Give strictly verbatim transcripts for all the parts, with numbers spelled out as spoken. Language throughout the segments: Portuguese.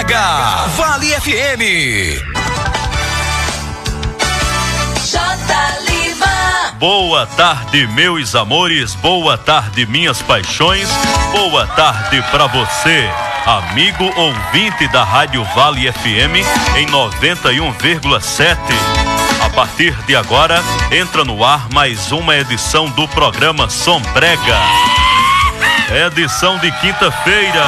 Brega, Vale F M. J. Lima. Boa tarde, meus amores, boa tarde, minhas paixões, boa tarde pra você, amigo ouvinte da Rádio Vale F M em noventa e um vírgula sete. A partir de agora, entra no ar mais uma edição do programa Som Brega. Edição de quinta-feira,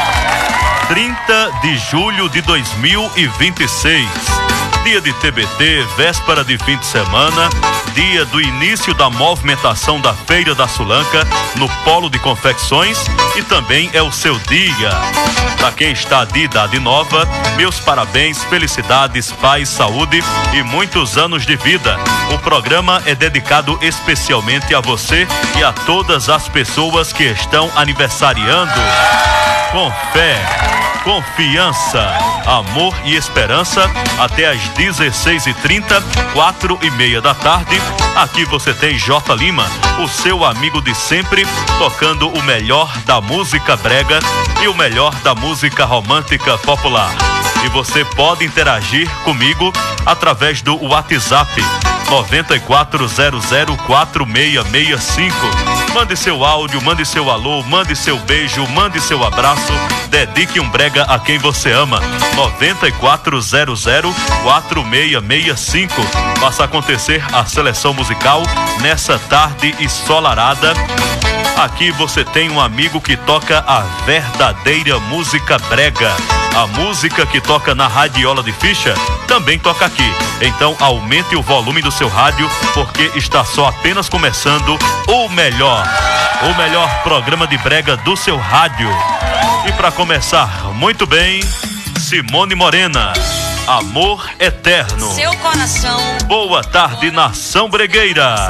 trinta de julho de dois mil e vinte e seis. Dia de T B T, véspera de fim de semana, dia do início da movimentação da Feira da Sulanca no Polo de Confecções e também é o seu dia. Para quem está de idade nova, meus parabéns, felicidades, paz, saúde e muitos anos de vida. O programa é dedicado especialmente a você e a todas as pessoas que estão aniversariando. Com fé, confiança, amor e esperança, até às dezesseis e trinta, quatro e meia da tarde. Aqui você tem J. Lima, o seu amigo de sempre, tocando o melhor da música brega e o melhor da música romântica popular. E você pode interagir comigo através do WhatsApp nove quatro zero zero quatro seis seis cinco. Mande seu áudio, mande seu alô, mande seu beijo, mande seu abraço, dedique um brega a quem você ama. nove quatro zero zero quatro seis seis cinco. Faça acontecer a seleção musical nessa tarde ensolarada. Aqui você tem um amigo que toca a verdadeira música brega. A música que toca na radiola de ficha também toca aqui. Então aumente o volume do seu rádio, porque está só apenas começando o melhor, o melhor programa de brega do seu rádio. E para começar muito bem, Simone Morena, Amor Eterno. Seu coração. Boa tarde, nação bregueira.